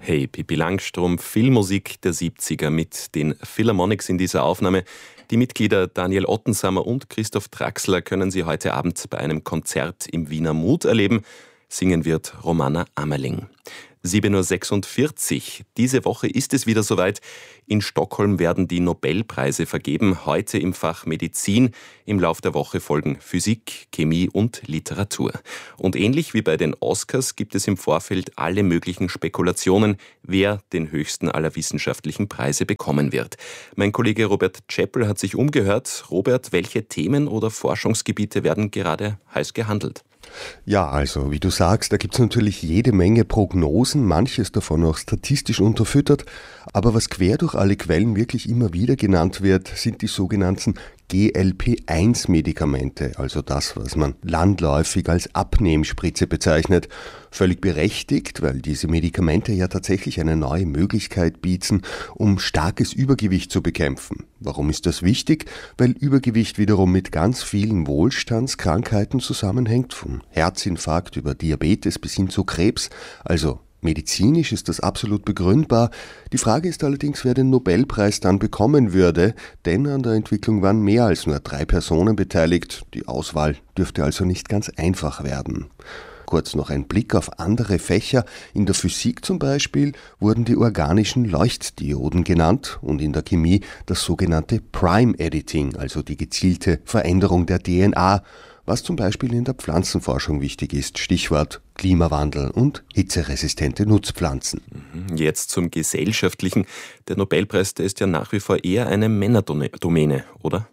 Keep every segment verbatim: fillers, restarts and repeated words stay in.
Hey, Pippi Langstrumpf, Filmmusik der siebziger mit den Philharmonics in dieser Aufnahme. Die Mitglieder Daniel Ottensammer und Christoph Traxler können Sie heute Abend bei einem Konzert im Wiener Mut erleben. Singen wird Romana Ammerling. sieben Uhr sechsundvierzig. Diese Woche ist es wieder soweit. In Stockholm werden die Nobelpreise vergeben. Heute im Fach Medizin. Im Lauf der Woche folgen Physik, Chemie und Literatur. Und ähnlich wie bei den Oscars gibt es im Vorfeld alle möglichen Spekulationen, wer den höchsten aller wissenschaftlichen Preise bekommen wird. Mein Kollege Robert Chappell hat sich umgehört. Robert, welche Themen oder Forschungsgebiete werden gerade heiß gehandelt? Ja, also wie du sagst, da gibt es natürlich jede Menge Prognosen, manches davon auch statistisch unterfüttert, aber was quer durch alle Quellen wirklich immer wieder genannt wird, sind die sogenannten G L P eins Medikamente, also das, was man landläufig als Abnehmspritze bezeichnet. Völlig berechtigt, weil diese Medikamente ja tatsächlich eine neue Möglichkeit bieten, um starkes Übergewicht zu bekämpfen. Warum ist das wichtig? Weil Übergewicht wiederum mit ganz vielen Wohlstandskrankheiten zusammenhängt, von Herzinfarkt über Diabetes bis hin zu Krebs, also medizinisch ist das absolut begründbar. Die Frage ist allerdings, wer den Nobelpreis dann bekommen würde, denn an der Entwicklung waren mehr als nur drei Personen beteiligt. Die Auswahl dürfte also nicht ganz einfach werden. Kurz noch ein Blick auf andere Fächer. In der Physik zum Beispiel wurden die organischen Leuchtdioden genannt und in der Chemie das sogenannte Prime Editing, also die gezielte Veränderung der D N A, was zum Beispiel in der Pflanzenforschung wichtig ist. Stichwort Klimawandel und hitzeresistente Nutzpflanzen. Jetzt zum Gesellschaftlichen. Der Nobelpreis, der ist ja nach wie vor eher eine Männerdomäne, oder?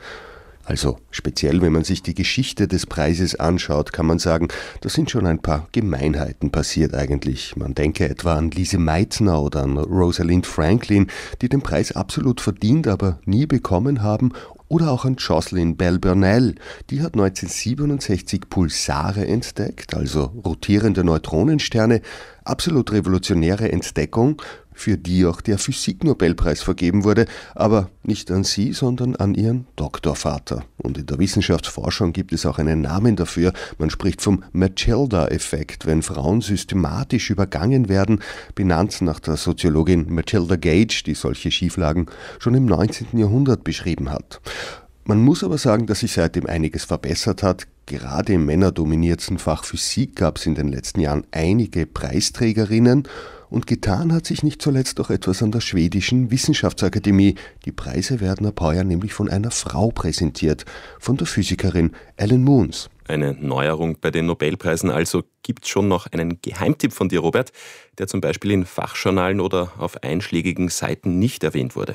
Also speziell, wenn man sich die Geschichte des Preises anschaut, kann man sagen, da sind schon ein paar Gemeinheiten passiert eigentlich. Man denke etwa an Lise Meitner oder an Rosalind Franklin, die den Preis absolut verdient, aber nie bekommen haben. Oder auch an Jocelyn Bell Burnell. Die hat neunzehnhundertsiebenundsechzig Pulsare entdeckt, also rotierende Neutronensterne. Absolut revolutionäre Entdeckung, für die auch der Physik-Nobelpreis vergeben wurde, aber nicht an sie, sondern an ihren Doktorvater. Und in der Wissenschaftsforschung gibt es auch einen Namen dafür. Man spricht vom Matilda-Effekt, wenn Frauen systematisch übergangen werden, benannt nach der Soziologin Matilda Gage, die solche Schieflagen schon im neunzehnten Jahrhundert beschrieben hat. Man muss aber sagen, dass sich seitdem einiges verbessert hat. Gerade im männerdominierten Fach Physik gab es in den letzten Jahren einige Preisträgerinnen. Und getan hat sich nicht zuletzt auch etwas an der schwedischen Wissenschaftsakademie. Die Preise werden ab heuer nämlich von einer Frau präsentiert, von der Physikerin Ellen Moons. Eine Neuerung bei den Nobelpreisen also. Gibt es schon noch einen Geheimtipp von dir, Robert, der zum Beispiel in Fachjournalen oder auf einschlägigen Seiten nicht erwähnt wurde?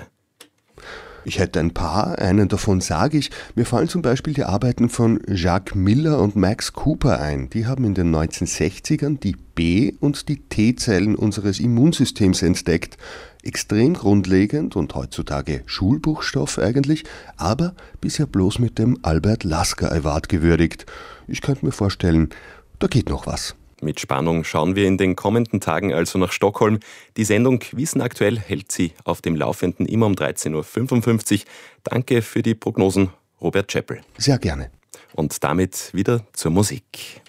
Ich hätte ein paar, einen davon sage ich. Mir fallen zum Beispiel die Arbeiten von Jacques Miller und Max Cooper ein. Die haben in den neunzehnhundertsechzigern die B- und die T-Zellen unseres Immunsystems entdeckt. Extrem grundlegend und heutzutage Schulbuchstoff eigentlich, aber bisher bloß mit dem Albert Lasker Award gewürdigt. Ich könnte mir vorstellen, da geht noch was. Mit Spannung schauen wir in den kommenden Tagen also nach Stockholm. Die Sendung Wissen aktuell hält Sie auf dem Laufenden immer um dreizehn Uhr fünfundfünfzig. Danke für die Prognosen, Robert Chappell. Sehr gerne. Und damit wieder zur Musik.